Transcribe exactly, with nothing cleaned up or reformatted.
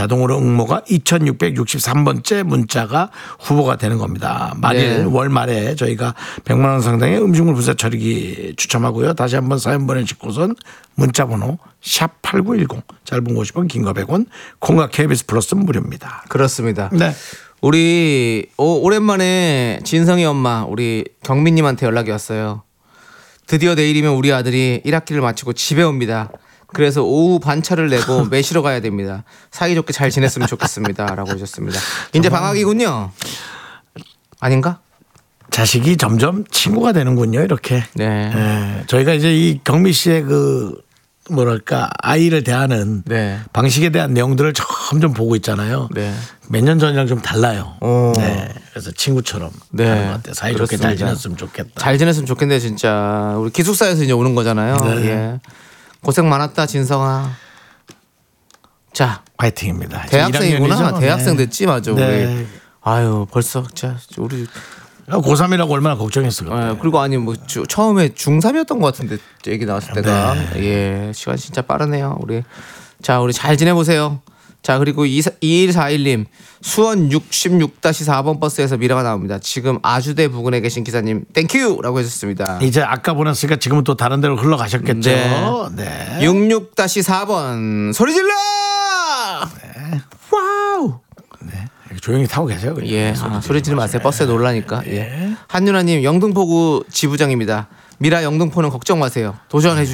자동으로 응모가 이천육백육십삼 번째 문자가 후보가 되는 겁니다. 만일 네. 월 말에 저희가 백만 원 상당의 음식물 부서 처리기 추첨하고요. 다시 한번 사연 보내주시고선 문자번호 샵 팔구일공 짧은 오십 원 긴 거 백 원 콩과 케이비에스 플러스는 무료입니다. 그렇습니다. 네. 우리 오, 오랜만에 진성이 엄마 우리 경민님한테 연락이 왔어요. 드디어 내일이면 우리 아들이 일 학기를 마치고 집에 옵니다. 그래서 오후 반차를 내고 매시러 가야 됩니다. 사이좋게 잘 지냈으면 좋겠습니다. 라고 하셨습니다. 이제 방학이군요. 아닌가? 자식이 점점 친구가 되는군요. 이렇게. 네. 네. 저희가 이제 이 경미 씨의 그 뭐랄까 아이를 대하는 네. 방식에 대한 내용들을 점점 보고 있잖아요. 네. 몇 년 전이랑 좀 달라요. 오. 네. 그래서 친구처럼 네. 하는 것 같아요. 사이좋게 잘 그렇습니다. 지냈으면 좋겠다. 잘 지냈으면 좋겠네 진짜. 우리 기숙사에서 이제 오는 거잖아요. 네. 예. 고생 많았다 진성아. 자, 파이팅입니다. 대학생이구나. 일 학년이죠? 대학생 네. 됐지 맞아. 네. 우리. 아유 벌써 자 우리 고삼이라고 얼마나 걱정했을 거예요. 예, 그리고 아니 뭐 주, 처음에 중삼이었던 것 같은데 얘기 나왔을 때가 예 시간 진짜 빠르네요. 우리 자 우리 잘 지내보세요. 자 그리고 이일사일 님 수원 육십육 사 번 버스에서 미라가 나옵니다. 지금 아주대 부근에 계신 기사님 땡큐라고 해주셨습니다. 이제 아까 보냈으니까 지금은 또 다른 데로 흘러가셨겠죠. 네. 네. 육십육 사 번 소리 질러. 네. 와우. 조용히 타고 계세요. 그냥. 예, 아, 소리 지르지 마세요. 버스에 놀라니까. 예. 예. 한윤아님 영등포구 지부장입니다. 미라 영등포는 걱정 마세요. 도전해 주.